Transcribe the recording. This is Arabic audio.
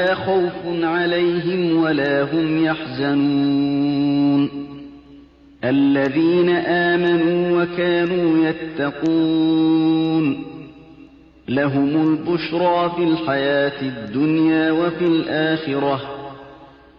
خوف عليهم ولا هم يحزنون الذين آمنوا وكانوا يتقون لهم البشرى في الحياة الدنيا وفي الآخرة